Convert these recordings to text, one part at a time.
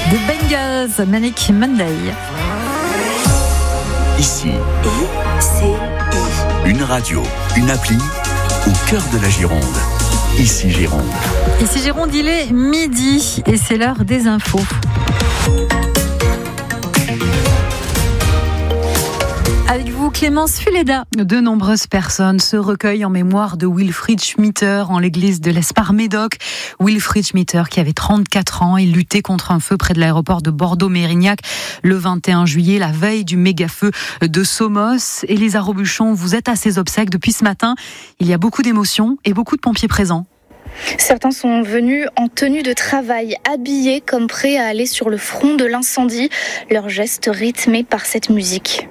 The Bengals, Manic Monday. Ici, ICI. une radio, une appli au cœur de la Gironde. Ici Gironde. Ici Gironde, il est midi et c'est l'heure des infos. Avec vous, Clémence Fuleda. De nombreuses personnes se recueillent en mémoire de Wilfried Schmitter en l'église de l'Espar-Médoc. Wilfried Schmitter, qui avait 34 ans, il luttait contre un feu près de l'aéroport de Bordeaux-Mérignac le 21 juillet, la veille du méga-feu de Somos. Élisa Robuchon, vous êtes à ses obsèques depuis ce matin. Il y a beaucoup d'émotions et beaucoup de pompiers présents. Certains sont venus en tenue de travail, habillés comme prêts à aller sur le front de l'incendie, leurs gestes rythmés par cette musique.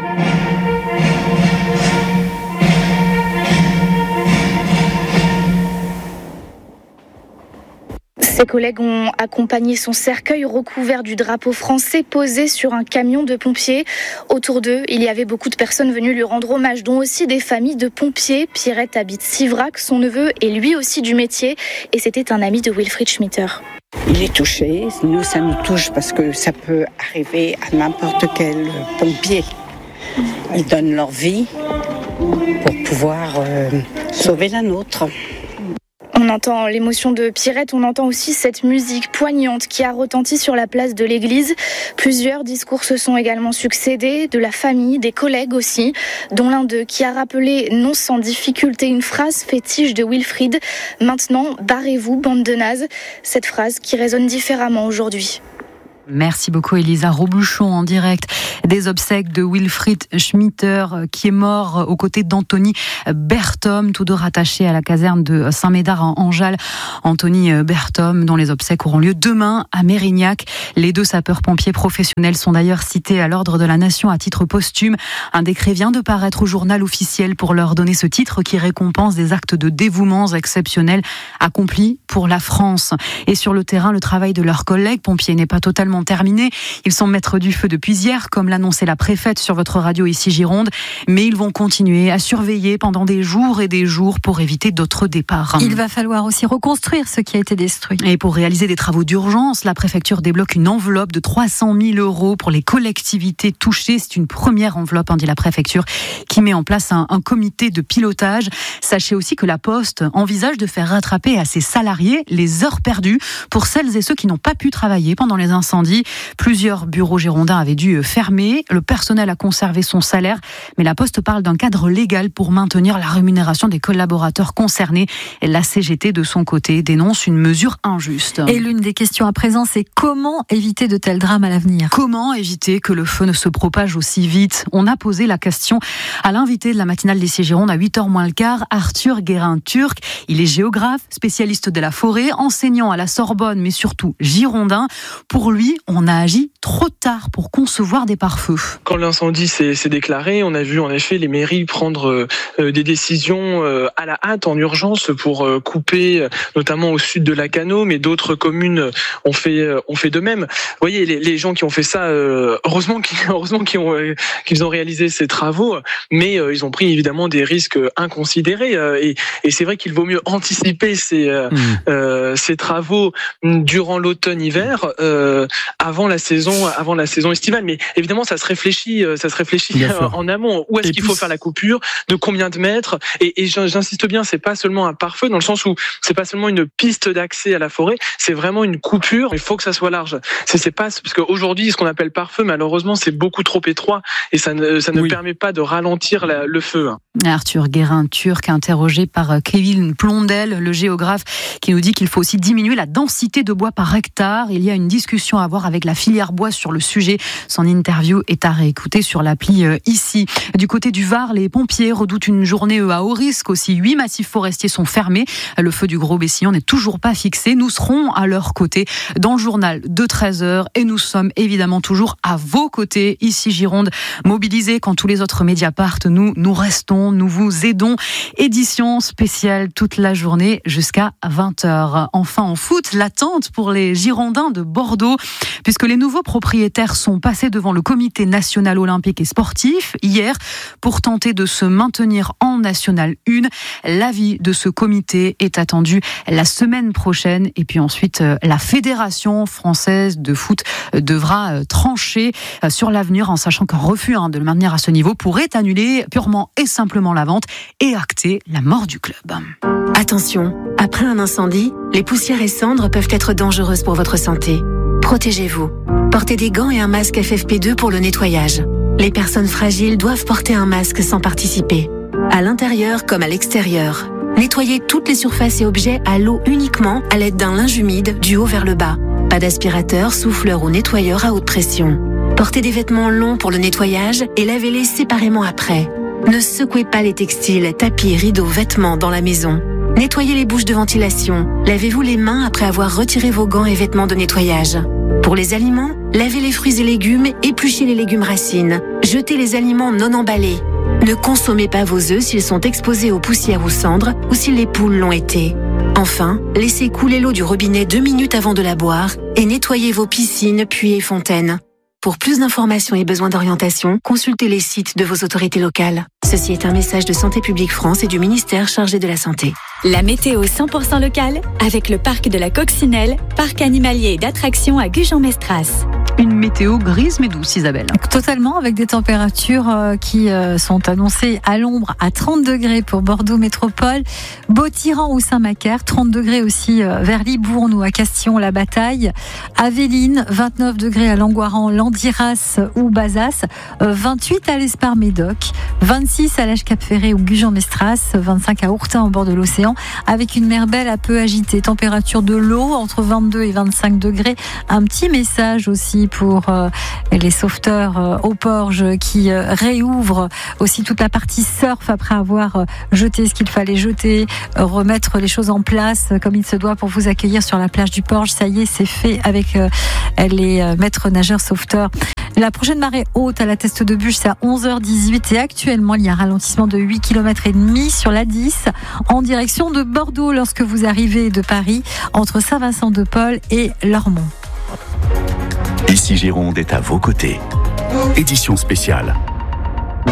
Ses collègues ont accompagné son cercueil recouvert du drapeau français posé sur un camion de pompiers. Autour d'eux, il y avait beaucoup de personnes venues lui rendre hommage, dont aussi des familles de pompiers. Pierrette habite Sivrac, son neveu est lui aussi du métier et c'était un ami de Wilfried Schmitter. Il est touché, nous ça nous touche parce que ça peut arriver à n'importe quel pompier. Ils donnent leur vie pour pouvoir sauver la nôtre. On entend l'émotion de Pierrette, on entend aussi cette musique poignante qui a retenti sur la place de l'église. Plusieurs discours se sont également succédés, de la famille, des collègues aussi, dont l'un d'eux qui a rappelé non sans difficulté une phrase fétiche de Wilfried. Maintenant, barrez-vous, bande de nazes. Cette phrase qui résonne différemment aujourd'hui. Merci beaucoup Élisa Robuchon en direct des obsèques de Wilfried Schmitter qui est mort aux côtés d'Anthony Berthom, tous deux rattachés à la caserne de Saint-Médard en Anjal. Anthony Berthom dont les obsèques auront lieu demain à Mérignac. Les deux sapeurs-pompiers professionnels sont d'ailleurs cités à l'ordre de la Nation à titre posthume. Un décret vient de paraître au journal officiel pour leur donner ce titre qui récompense des actes de dévouement exceptionnels accomplis pour la France. Et sur le terrain, le travail de leurs collègues pompiers n'est pas totalement terminé. Ils sont maîtres du feu depuis hier, comme l'annonçait la préfète sur votre radio ici Gironde, mais ils vont continuer à surveiller pendant des jours et des jours pour éviter d'autres départs. Il va falloir aussi reconstruire ce qui a été détruit. Et pour réaliser des travaux d'urgence, la préfecture débloque une enveloppe de 300 000 € pour les collectivités touchées. C'est une première enveloppe, dit la préfecture, qui met en place un comité de pilotage. Sachez aussi que la Poste envisage de faire rattraper à ses salariés les heures perdues pour celles et ceux qui n'ont pas pu travailler pendant les incendies. Plusieurs bureaux girondins avaient dû fermer. Le personnel a conservé son salaire, mais la Poste parle d'un cadre légal pour maintenir la rémunération des collaborateurs concernés. Et la CGT, de son côté, dénonce une mesure injuste. Et l'une des questions à présent, c'est comment éviter de tels drames à l'avenir ? Comment éviter que le feu ne se propage aussi vite ? On a posé la question à l'invité de la matinale d'Ici Gironde à 8h moins le quart, Arthur Guérin-Turc. Il est géographe, spécialiste de la forêt, enseignant à la Sorbonne, mais surtout girondin. Pour lui, on a agi trop tard pour concevoir des pare-feux. Quand l'incendie s'est déclaré, on a vu en effet les mairies prendre des décisions à la hâte, en urgence, pour couper, notamment au sud de Lacanau, mais d'autres communes ont fait de même. Vous voyez, les gens qui ont fait ça, heureusement qu'ils ont réalisé ces travaux, mais ils ont pris évidemment des risques inconsidérés. Et c'est vrai qu'il vaut mieux anticiper ces travaux durant l'automne-hiver, avant la saison estivale. Mais évidemment, ça se réfléchit en amont. Où est-ce qu'il faut faire la coupure? De combien de mètres? Et j'insiste bien, c'est pas seulement un pare-feu, dans le sens où c'est pas seulement une piste d'accès à la forêt, c'est vraiment une coupure. Il faut que ça soit large. C'est pas, parce qu'aujourd'hui, ce qu'on appelle pare-feu, malheureusement, c'est beaucoup trop étroit et ça ne permet pas de ralentir le feu. Arthur Guérin-Turc, interrogé par Kevin Plondel, le géographe, qui nous dit qu'il faut aussi diminuer la densité de bois par hectare. Il y a une discussion à avoir avec la filière bois sur le sujet. Son interview est à réécouter sur l'appli ici. Du côté du Var, les pompiers redoutent une journée à haut risque. Aussi, 8 massifs forestiers sont fermés. Le feu du Gros Bessillon n'est toujours pas fixé. Nous serons à leur côté dans le journal de 13h et nous sommes évidemment toujours à vos côtés ici Gironde, mobilisés quand tous les autres médias partent. Nous restons, nous vous aidons. Édition spéciale toute la journée jusqu'à 20h. Enfin en foot, l'attente pour les Girondins de Bordeaux. puisque les nouveaux propriétaires sont passés devant le comité national olympique et sportif hier pour tenter de se maintenir en National 1. L'avis de ce comité est attendu la semaine prochaine et puis ensuite la Fédération française de foot devra trancher sur l'avenir en sachant qu'un refus de le maintenir à ce niveau pourrait annuler purement et simplement la vente et acter la mort du club. Attention, après un incendie, les poussières et cendres peuvent être dangereuses pour votre santé. Protégez-vous. Portez des gants et un masque FFP2 pour le nettoyage. Les personnes fragiles doivent porter un masque sans participer. À l'intérieur comme à l'extérieur. Nettoyez toutes les surfaces et objets à l'eau uniquement à l'aide d'un linge humide du haut vers le bas. Pas d'aspirateur, souffleur ou nettoyeur à haute pression. Portez des vêtements longs pour le nettoyage et lavez-les séparément après. Ne secouez pas les textiles, tapis, rideaux, vêtements dans la maison. Nettoyez les bouches de ventilation. Lavez-vous les mains après avoir retiré vos gants et vêtements de nettoyage. Pour les aliments, lavez les fruits et légumes, épluchez les légumes racines. Jetez les aliments non emballés. Ne consommez pas vos œufs s'ils sont exposés aux poussières ou cendres ou si les poules l'ont été. Enfin, laissez couler l'eau du robinet 2 minutes avant de la boire et nettoyez vos piscines, puits et fontaines. Pour plus d'informations et besoin d'orientation, consultez les sites de vos autorités locales. Ceci est un message de Santé publique France et du ministère chargé de la Santé. La météo 100% locale avec le parc de la Coccinelle, parc animalier et d'attractions à Gujan-Mestras. Une météo grise mais douce, Isabelle. Totalement, avec des températures qui sont annoncées à l'ombre à 30 degrés pour Bordeaux Métropole, Beau-Tyran ou Saint-Macaire, 30 degrés aussi vers Libourne ou à Castillon-la-Bataille, Aveline, 29 degrés à Langoiran, Landiras ou Bazas, 28 à l'Espar-Médoc, 26 à l'Èche-Cap-Ferré ou Gujan-Mestras, 25 à Ourtin au bord de l'océan, avec une mer belle un peu agitée. Température de l'eau entre 22 et 25 degrés. Un petit message aussi pour les sauveteurs au Porge qui réouvrent aussi toute la partie surf après avoir jeté ce qu'il fallait jeter, remettre les choses en place comme il se doit pour vous accueillir sur la plage du Porge. Ça y est, c'est fait avec les maîtres nageurs sauveteurs. La prochaine marée haute à la Teste de Buch, c'est à 11h18 et actuellement, il y a un ralentissement de 8 km et demi sur la 10 en direction de Bordeaux lorsque vous arrivez de Paris entre Saint-Vincent-de-Paul et Lormont. Ici Gironde est à vos côtés. Édition spéciale.